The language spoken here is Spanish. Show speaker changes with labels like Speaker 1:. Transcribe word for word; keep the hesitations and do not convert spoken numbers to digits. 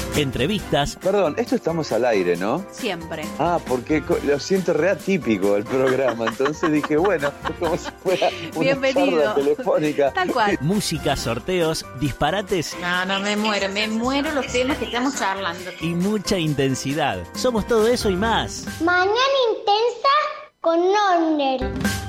Speaker 1: entrevistas.
Speaker 2: Perdón, esto estamos al aire, ¿no?
Speaker 3: Siempre.
Speaker 2: Ah, porque lo siento re atípico el programa, entonces dije, bueno, es como si fuera una
Speaker 3: Bienvenido.
Speaker 2: charla telefónica.
Speaker 3: Tal cual.
Speaker 1: Música, sorteos, disparates
Speaker 4: No, no, me muero, me muero los temas que estamos charlando.
Speaker 1: y mucha intensidad. Somos todo eso y más.
Speaker 5: Mañana intensa con Onder.